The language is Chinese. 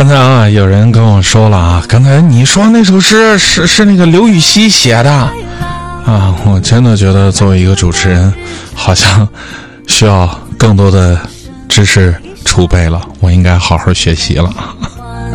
刚才啊，有人跟我说了啊，刚才你说那首诗是那个刘禹锡写的啊，我真的觉得作为一个主持人，好像需要更多的知识储备了，我应该好好学习了。